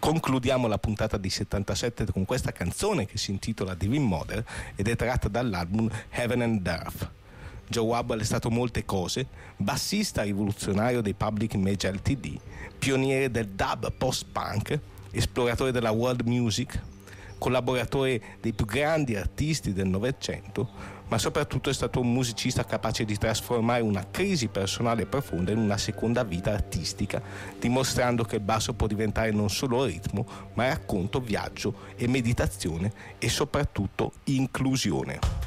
Concludiamo la puntata di 77 con questa canzone che si intitola Divine Mother ed è tratta dall'album Heaven and Earth. Joe Wabble è stato molte cose: bassista rivoluzionario dei Public Image Ltd, pioniere del dub post-punk, esploratore della world music, collaboratore dei più grandi artisti del Novecento, ma soprattutto è stato un musicista capace di trasformare una crisi personale profonda in una seconda vita artistica, dimostrando che il basso può diventare non solo ritmo, ma racconto, viaggio e meditazione e soprattutto inclusione.